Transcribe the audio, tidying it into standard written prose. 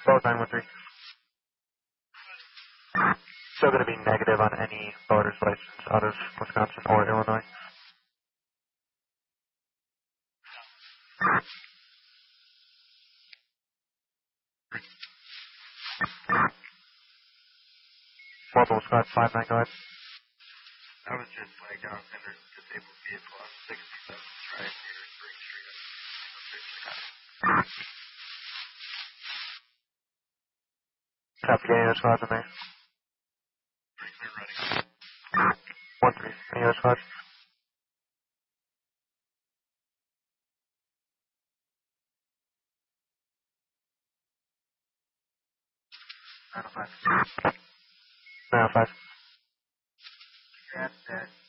Both 913. Still going to be negative on any voter's license out of Wisconsin or Illinois. Mobile Squad 59, go ahead. I was just flagged out under disabled vehicle on 67th Drive near Spring Street. Copy, any other squads in there? We're ready. 1-3, any other squads? Out of 5. 905. Grab that